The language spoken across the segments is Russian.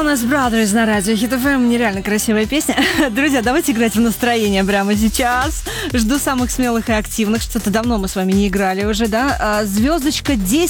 Jonas Brothers на радио Hit FM. Нереально красивая песня. Друзья, давайте играть в настроение прямо сейчас. Жду самых смелых и активных. Что-то давно мы с вами не играли уже, да? Звездочка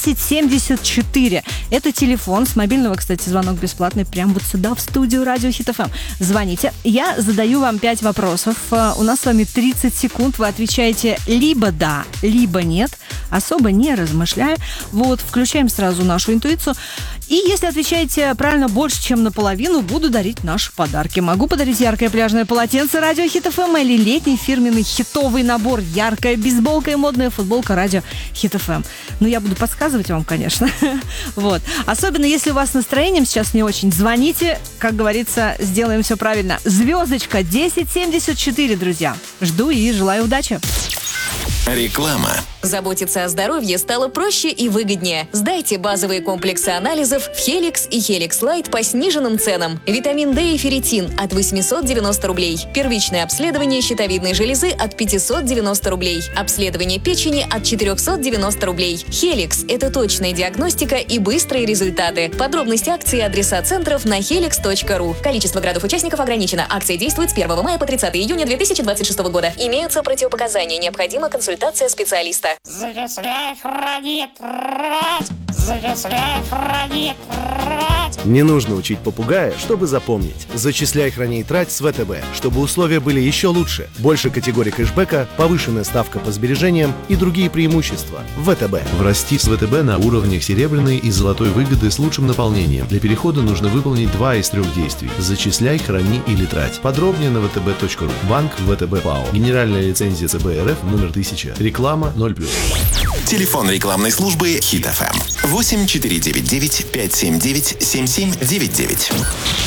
1074. Это телефон. С мобильного, кстати, звонок бесплатный. Прямо вот сюда, в студию радио Hit FM. Звоните. Я задаю вам 5 вопросов. У нас с вами 30 секунд. Вы отвечаете либо да, либо нет. Особо не размышляя. Вот, включаем сразу нашу интуицию. И если отвечаете правильно больше, чем наполовину, буду дарить наши подарки. Могу подарить яркое пляжное полотенце радио Hit FM или летний фирменный хитовый набор. Яркая бейсболка и модная футболка радио Hit FM. Ну, я буду подсказывать вам, конечно. Вот. Особенно, если у вас настроением сейчас не очень, звоните. Как говорится, сделаем все правильно. Звездочка 1074, друзья. Жду и желаю удачи. Реклама. Заботиться о здоровье стало проще и выгоднее. Сдайте базовые комплексы анализов в Helix и Helix Light по сниженным ценам. Витамин D и ферритин от 890 рублей. Первичное обследование щитовидной железы от 590 рублей. Обследование печени от 490 рублей. Helix – это точная диагностика и быстрые результаты. Подробности акции и адреса центров на helix.ru. Количество градов-участников ограничено. Акция действует с 1 мая по 30 июня 2026 года. Имеются противопоказания. Необходима консультация специалиста. Зачисляй, храни, трать! Зачисляй, храни, трать! Не нужно учить попугая, чтобы запомнить. Зачисляй, храни и трать с ВТБ, чтобы условия были еще лучше. Больше категорий кэшбэка, повышенная ставка по сбережениям и другие преимущества. ВТБ. Врасти с ВТБ на уровнях серебряной и золотой выгоды с лучшим наполнением. Для перехода нужно выполнить 2 из 3 действий. Зачисляй, храни или трать. Подробнее на vtb.ru. Банк ВТБ ПАО. Генеральная лицензия ЦБ РФ номер 1000. Реклама 0+. Телефон рекламной службы Hit FM 8499 579 7799.